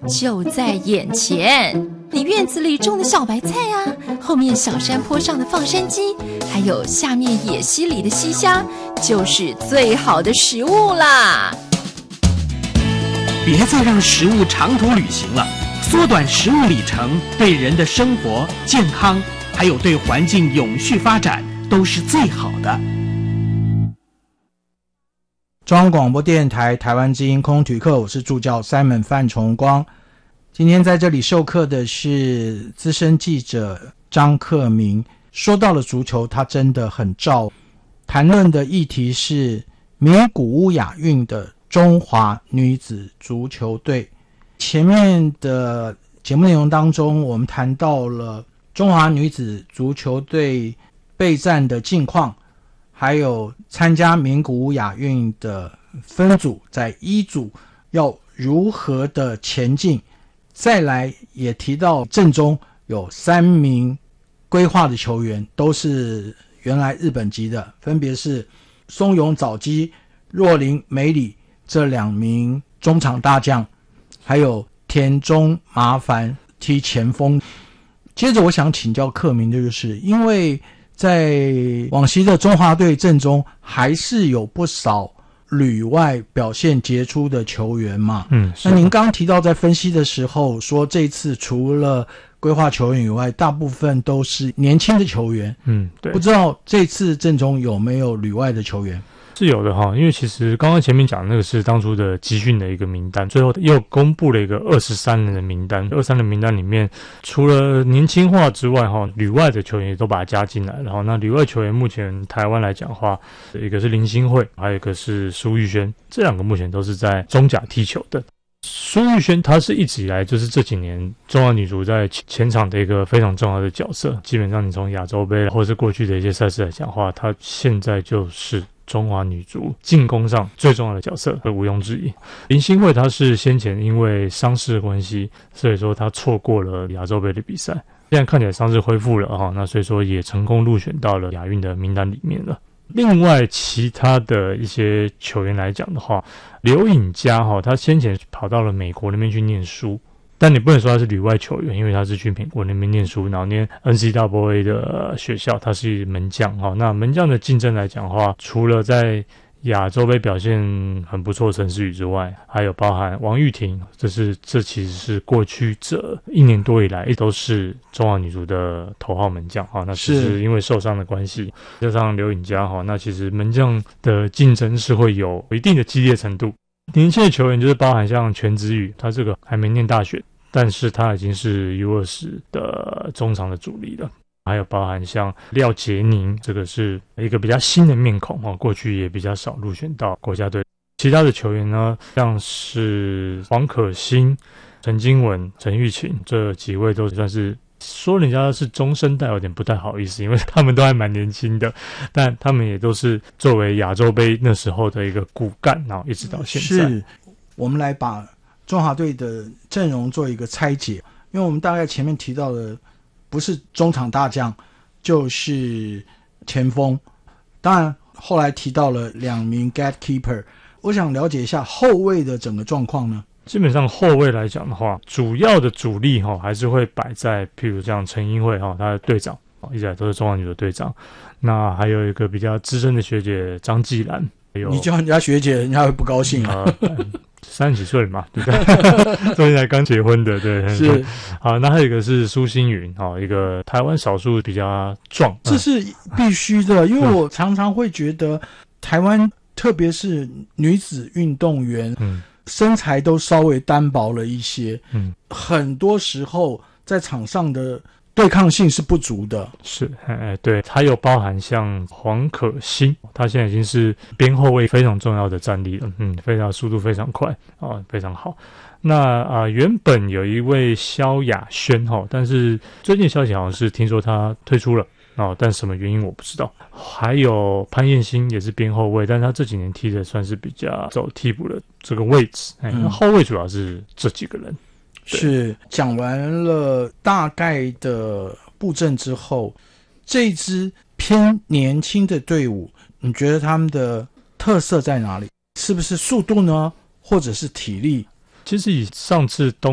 就在眼前。你院子里种的小白菜啊，后面小山坡上的放山鸡，还有下面野溪里的溪虾，就是最好的食物啦。 别再让食物长途旅行了，缩短食物里程，对人的生活、健康，还有对环境永续发展，都是最好的。 中央广播电台台湾之音空体课，我是助教 Simon 范崇光。今天在这里授课的是资深记者张克明。说到了足球，他真的很照。谈论的议题是名古屋亚运的中华女子足球队。前面的节目内容当中，我们谈到了中华女子足球队备战的近况，还有参加名古屋亚运的分组，在一组要如何的前进。再来也提到阵中有3名规划的球员，都是原来日本籍的，分别是松永早基、若林美里这2名中场大将，还有田中麻烦踢前锋。接着我想请教克明的就是因为在往昔的中华队阵中还是有不少旅外表现杰出的球员嘛，那您刚刚提到在分析的时候说，这次除了规划球员以外，大部分都是年轻的球员，对，不知道这次阵中有没有旅外的球员？ 是有的哈，因为其实刚刚前面讲的那个是当初的集训的一个名单，最后又公布了一个23人的名单。23人名单里面，除了年轻化之外哈，旅外的球员也都把它加进来。然后那旅外球员目前台湾来讲的话，一个是林心慧，还有一个是苏玉轩，这2个目前都是在中甲踢球的。苏玉轩他是一直以来就是这几年中华女足在前场的一个非常重要的角色，基本上你从亚洲杯或者是过去的一些赛事来讲的话，他现在就是中华女足进攻上最重要的角色，毋庸置疑。林心慧她是先前因为伤势的关系，所以说她错过了亚洲杯的比赛，现在看起来伤势恢复了哈，那所以说也成功入选到了亚运的名单里面了。另外其他的一些球员来讲的话，刘颖嘉他先前跑到了美国那边去念书，但你不能说他是旅外球员，因为他是去美国那边念书，然后念 NCAA 的学校，他是门将。那门将的竞争来讲的话，除了在亚洲杯表现很不错的陈思宇之外，还有包含王玉婷，这其实是过去这1年多以来都是中华女足的头号门将。那只是因为受伤的关系，加上刘颖嘉，那其实门将的竞争是会有一定的激烈程度。年轻的球员就是包含像全子宇，他这个还没念大学，但是他已经是 U20 的中场的主力了。还有包含像廖杰宁，这个是一个比较新的面孔，过去也比较少入选到国家队。其他的球员呢，像是黄可欣、陈金文、陈玉琴，这几位都算是说人家是中生代有点不太好意思，因为他们都还蛮年轻的，但他们也都是作为亚洲杯那时候的一个骨干，然后一直到现在。 是，我们来把中华队的阵容做一个拆解，因为我们大概前面提到的不是中场大将就是前锋，当然后来提到了2名 gatekeeper， 我想了解一下后卫的整个状况呢。 基本上后卫来讲的话，主要的主力还是会摆在譬如像陈英慧他的队长，一直来都是中华女足的队长。那还有一个比较资深的学姐张继兰， 你叫人家学姐人家会不高兴啊 30几岁嘛，对不对？最近才刚结婚的，对， 是。 好，那还有一个是苏星云，一个台湾少数比较壮， 这是必须的，因为我常常会觉得台湾特别是女子运动员，身材都稍微单薄了一些，很多时候在场上的对抗性是不足的。是， 对，还有包含像黄可欣，他现在已经是边后卫非常重要的战力了，非常速度非常快非常好。那原本有一位萧亚轩但是最近消息好像是听说他退出了但什么原因我不知道。还有潘彦欣也是边后卫，但是他这几年踢的算是比较走替补的这个位置，那后卫主要是这几个人。 是，讲完了大概的布阵之后，这支偏年轻的队伍，你觉得他们的特色在哪里？是不是速度呢，或者是体力？ 其实以上次